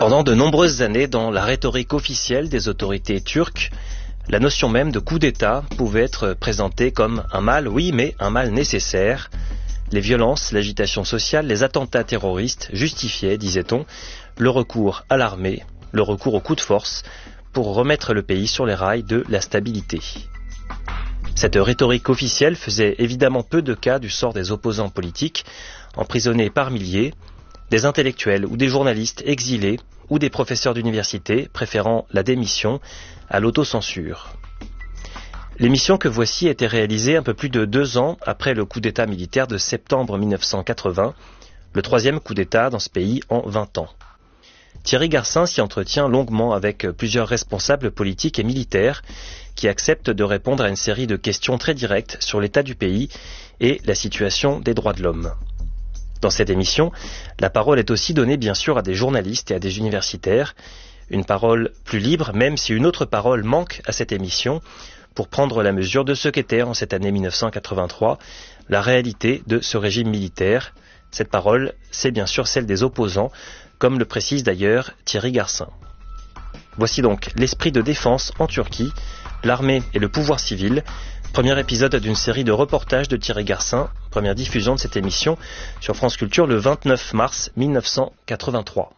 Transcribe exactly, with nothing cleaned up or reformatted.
Pendant de nombreuses années, dans la rhétorique officielle des autorités turques, la notion même de coup d'État pouvait être présentée comme un mal, oui, mais un mal nécessaire. Les violences, l'agitation sociale, les attentats terroristes justifiaient, disait-on, le recours à l'armée, le recours au coup de force pour remettre le pays sur les rails de la stabilité. Cette rhétorique officielle faisait évidemment peu de cas du sort des opposants politiques, emprisonnés par milliers, des intellectuels ou des journalistes exilés ou des professeurs d'université préférant la démission à l'autocensure. L'émission que voici a été réalisée un peu plus de deux ans après le coup d'État militaire de septembre mille neuf cent quatre-vingts, le troisième coup d'État dans ce pays en vingt ans. Thierry Garcin s'y entretient longuement avec plusieurs responsables politiques et militaires qui acceptent de répondre à une série de questions très directes sur l'état du pays et la situation des droits de l'homme. Dans cette émission, la parole est aussi donnée bien sûr à des journalistes et à des universitaires, une parole plus libre même si une autre parole manque à cette émission pour prendre la mesure de ce qu'était en cette année mille neuf cent quatre-vingt-trois la réalité de ce régime militaire. Cette parole, c'est bien sûr celle des opposants, comme le précise d'ailleurs Thierry Garcin. Voici donc l'esprit de défense en Turquie, l'armée et le pouvoir civil, premier épisode d'une série de reportages de Thierry Garcin, première diffusion de cette émission sur France Culture le vingt-neuf mars mille neuf cent quatre-vingt-trois.